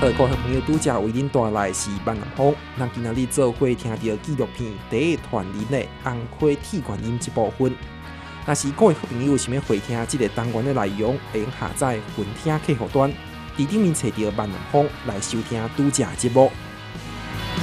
各位朋友拄则为恁带来是万南风，咱今仔日做伙听到纪录片第一团人的红花铁观音这部分。若是各位朋友想要回听这个单元的内容，会用下载分听客户端，伫顶面找到万南风来收听拄则节目。